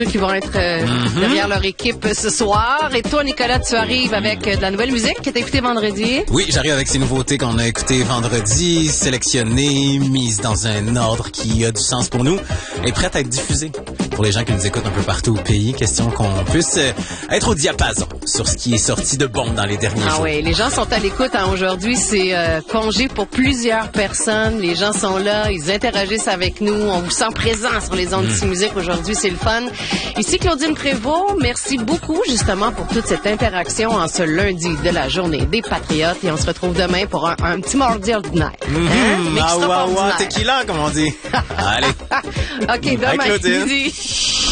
qui vont être derrière leur équipe ce soir. Et toi, Nicolas, tu arrives avec de la nouvelle musique que tu as écoutée vendredi. Oui, j'arrive avec ces nouveautés qu'on a écoutées vendredi, sélectionnées, mises dans un ordre qui a du sens pour nous et prêtes à être diffusées pour les gens qui nous écoutent un peu partout au pays. Question qu'on puisse être au diapason sur ce qui est sorti de bon dans les derniers jours. Ah oui, les gens sont à l'écoute. Aujourd'hui, c'est congé pour plusieurs personnes. Les gens sont là, ils interagissent avec nous. On vous sent présent sur les ondes d'ici musique. Aujourd'hui, c'est le fun. Ici Claudine Prévost, merci beaucoup justement pour toute cette interaction en ce lundi de la journée des Patriotes et on se retrouve demain pour un petit mardi ordinaire. Ah, tequila, comme on dit. Allez. OK, demain Claudine. midi.